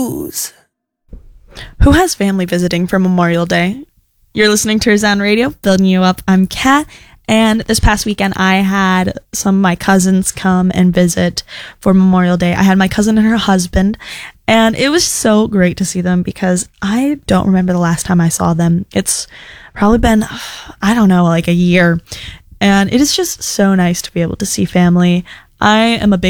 news. Who has family visiting for Memorial Day? You're listening to Rizan Radio, building you up. I'm Kat, and this past weekend I had some of my cousins come and visit for Memorial Day. I had my cousin and her husband, and it was so great to see them because I don't remember the last time I saw them. It's probably been, I don't know, like a year, and it is just so nice to be able to see family. I am a big